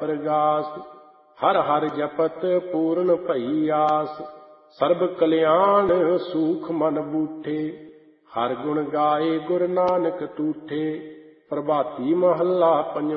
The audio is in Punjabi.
ਪ੍ਰਗਾਸ। ਹਰ ਹਰ ਜਪਤ ਪੂਰਨ ਭਈ ਆਸ। ਸਰਬ ਕਲਿਆਣ ਸੂਖ ਮਨ ਬੂਠੇ। ਹਰ ਗੁਣ ਗਾਏ ਗੁਰੂ ਨਾਨਕ ਤੂਠੇ। ਪ੍ਰਭਾਤੀ ਮਹੱਲਾ ਪੰਜਵਾਂ।